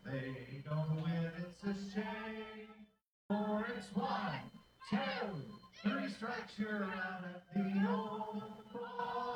They don't win, it's a shame. For it's 1, 2, 3 strikes, you're out at the old ball.